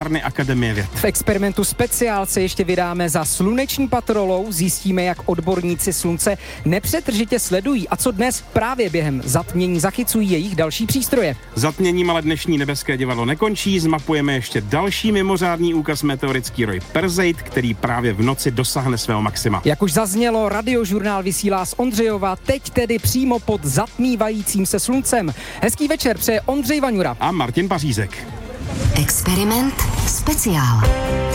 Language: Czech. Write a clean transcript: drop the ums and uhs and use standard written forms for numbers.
továrny Akademie věd. V experimentu speciál se ještě vydáme za sluneční patrolou, zjistíme, jak odborníci slunce nepřetržitě sledují a co dnes právě během zatmění zachycují jejich další přístroje. Zatměním ale dnešní nebeské divadlo nekončí, zmapujeme ještě další mimořádný úkaz meteorický roj Perseit, který právě v noci dosáhne svého maxima. Jak už zaznělo, Radiožurnál vysílá z Ondřejova, teď tedy přímo pod zatmívajícím se sluncem. Hezký večer přeje Ondřej Vaňura a Martin Pařízek. Experiment speciál.